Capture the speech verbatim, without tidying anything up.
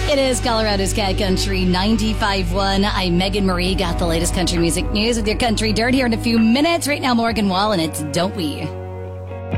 It is Colorado's Cat Country ninety-five point one. I'm Megan Marie. Got the latest country music news with your country dirt here in a few minutes. Right now, Morgan Wall, and it's Don't We.